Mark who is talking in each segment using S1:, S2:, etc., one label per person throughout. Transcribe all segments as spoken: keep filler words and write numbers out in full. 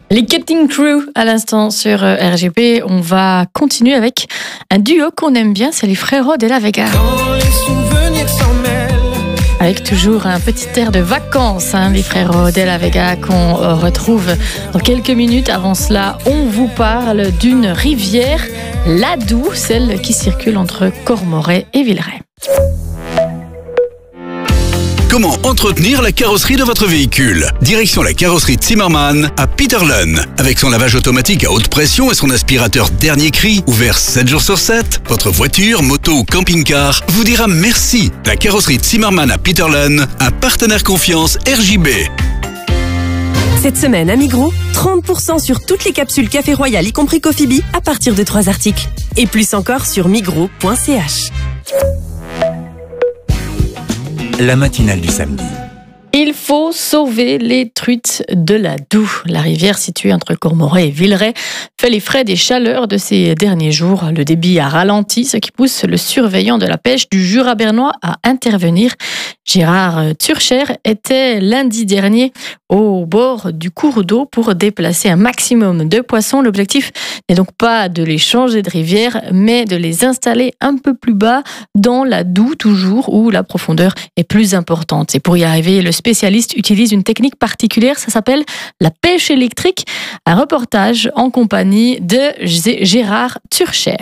S1: Les Cutting Crew à l'instant sur R G P. On va continuer avec un duo qu'on aime bien, c'est les Frérots de la Vega. Avec toujours un petit air de vacances, hein, les Frérots de la Vega qu'on retrouve dans quelques minutes. Avant cela, on vous parle d'une rivière, la Doue, celle qui circule entre Cormoray et Villeray.
S2: Comment entretenir la carrosserie de votre véhicule? Direction la carrosserie Zimmermann à Peterlen. Avec son lavage automatique à haute pression et son aspirateur dernier cri, ouvert sept jours sur sept, votre voiture, moto ou camping-car vous dira merci. La carrosserie Zimmermann à Peterlen, un partenaire confiance R J B.
S3: Cette semaine à Migros, trente pour cent sur toutes les capsules Café Royal, y compris Coffee Bee, à partir de trois articles. Et plus encore sur migros point c h.
S4: La matinale du samedi.
S1: Il faut sauver les truites de la Doue. La rivière située entre Cormoray et Villeray fait les frais des chaleurs de ces derniers jours. Le débit a ralenti, ce qui pousse le surveillant de la pêche du Jura bernois à intervenir. Gérard Turcher était lundi dernier au bord du cours d'eau pour déplacer un maximum de poissons. L'objectif n'est donc pas de les changer de rivière, mais de les installer un peu plus bas dans la Doue, toujours où la profondeur est plus importante. Et pour y arriver, le spécialiste utilise une technique particulière, ça s'appelle la pêche électrique. Un reportage en compagnie de Gérard Turcher.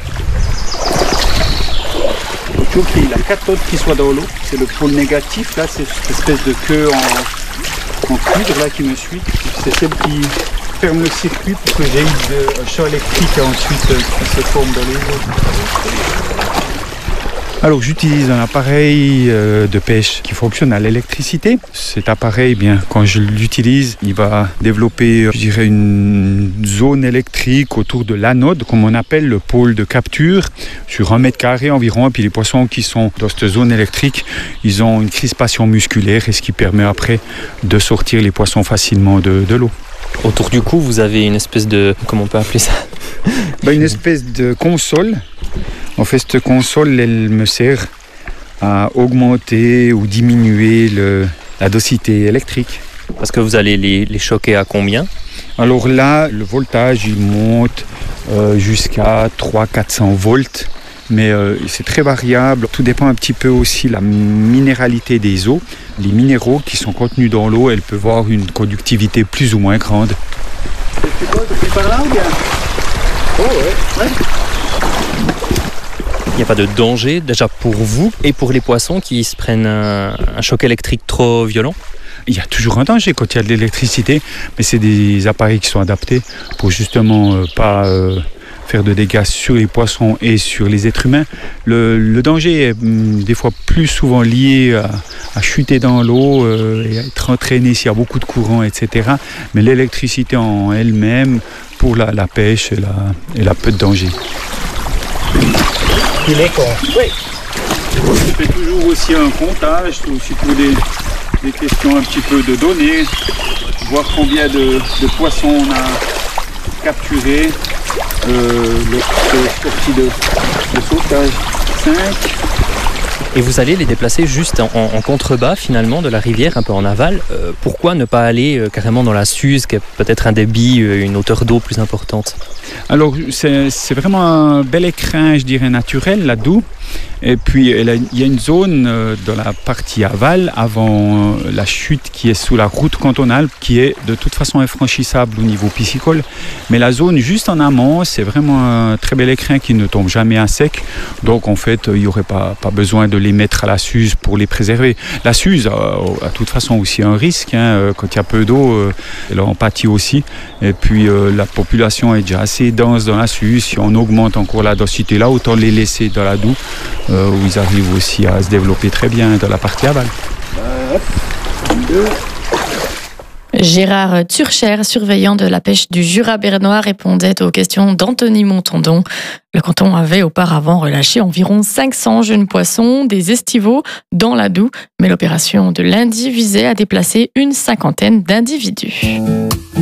S5: Il faut qu'il y ait la cathode qui soit dans l'eau, c'est le pôle négatif, là c'est cette espèce de queue en, en cuivre là qui me suit, c'est celle qui ferme le circuit pour que j'aie un champ électrique ensuite qui se forme dans les eaux.
S6: Alors j'utilise un appareil de pêche qui fonctionne à l'électricité. Cet appareil, bien, quand je l'utilise, il va développer, je dirais, une zone électrique autour de l'anode, comme on appelle le pôle de capture, sur un mètre carré environ. Et puis les poissons qui sont dans cette zone électrique, ils ont une crispation musculaire, et ce qui permet après de sortir les poissons facilement de, de l'eau.
S7: Autour du cou, vous avez une espèce de... comment on peut appeler ça?
S6: Ben, une espèce de console. En fait, cette console, elle me sert à augmenter ou diminuer le, la densité électrique.
S7: Parce que vous allez les, les choquer à combien?
S6: Alors là, le voltage, il monte euh, jusqu'à trois cents à quatre cents volts. Mais euh, c'est très variable. Tout dépend un petit peu aussi de la minéralité des eaux. Les minéraux qui sont contenus dans l'eau, elles peuvent avoir une conductivité plus ou moins grande.
S5: C'est quoi, depuis par là ou bien? Oh ouais, ouais.
S7: Il n'y a pas de danger déjà pour vous et pour les poissons qui se prennent un, un choc électrique trop violent?
S6: Il y a toujours un danger quand il y a de l'électricité, mais c'est des appareils qui sont adaptés pour justement euh, pas euh, faire de dégâts sur les poissons et sur les êtres humains. Le, le danger est hum, des fois plus souvent lié à, à chuter dans l'eau euh, et à être entraîné s'il y a beaucoup de courant, et cetera. Mais l'électricité en elle-même, pour la, la pêche, elle a, elle a peu de danger.
S5: Il est con. Oui. Je fais toujours aussi un comptage, aussi pour des, des questions un petit peu de données, voir combien de, de poissons on a capturés, euh, lorsque sortie de, de sautage, cinq.
S7: Et vous allez les déplacer juste en, en contrebas finalement de la rivière, un peu en aval. Euh, pourquoi ne pas aller euh, carrément dans la Suze, qui a peut-être un débit, euh, une hauteur d'eau plus importante?
S6: Alors c'est, c'est vraiment un bel écrin, je dirais, naturel, la Doue. Et puis il y a une zone euh, dans la partie aval, avant euh, la chute qui est sous la route cantonale, qui est de toute façon infranchissable au niveau piscicole. Mais la zone juste en amont, c'est vraiment un très bel écrin qui ne tombe jamais à sec. Donc en fait, il n'y aurait pas, pas besoin de les mettre à la Suze pour les préserver. La Suze a, a de toute façon aussi un risque, hein, quand il y a peu d'eau, euh, elle en pâtit aussi. Et puis euh, la population est déjà assez dense dans la Suze. Si on augmente encore la densité là, autant les laisser dans la Doue, euh, où ils arrivent aussi à se développer très bien dans la partie aval.
S1: Gérard Turcher, surveillant de la pêche du Jura bernois, répondait aux questions d'Anthony Montandon. Le canton avait auparavant relâché environ cinq cents jeunes poissons, des estivaux, dans la Doue, mais l'opération de lundi visait à déplacer une cinquantaine d'individus.